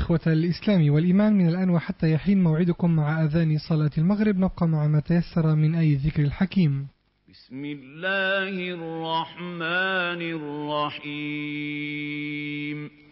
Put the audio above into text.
إخوة الإسلام والإيمان، من الآن وحتى يحين موعدكم مع أذان صلاة المغرب، نبقى مع ما تيسر من أي ذكر الحكيم. بسم الله الرحمن الرحيم.